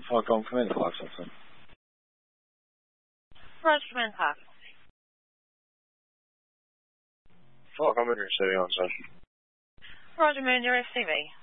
Falcon, come in, Fox, son. Roger, come in, Fox. Falcon, I'm in your city on, son. Roger, Moon, you're receiving.